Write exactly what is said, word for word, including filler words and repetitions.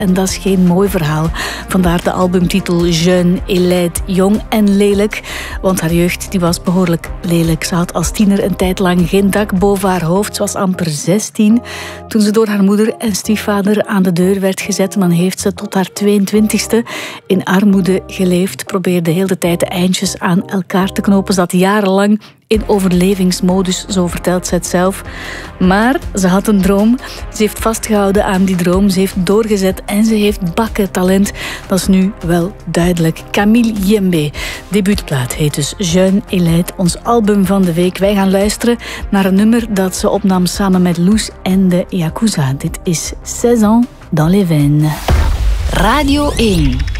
En dat is geen mooi verhaal. Vandaar de albumtitel Jeune et laid, jong en lelijk. Want haar jeugd die was behoorlijk lelijk. Ze had als tiener een tijd lang geen dak boven haar hoofd. Ze was amper zestien. Toen ze door haar moeder en stiefvader aan de deur werd gezet. Dan heeft ze tot haar tweeëntwintigste in armoede geleefd. Probeerde heel de tijd de eindjes aan elkaar te knopen. Zat jarenlang in overlevingsmodus, zo vertelt ze het zelf. Maar ze had een droom. Ze heeft vastgehouden aan die droom. Ze heeft doorgezet en ze heeft bakken talent. Dat is nu wel duidelijk. Camille Yembe. Debuutplaat heet dus Jeune et laid, ons album van de week. Wij gaan luisteren naar een nummer dat ze opnam samen met Loes en de Yakuza. Dit is zes ans dans les veines. Radio één.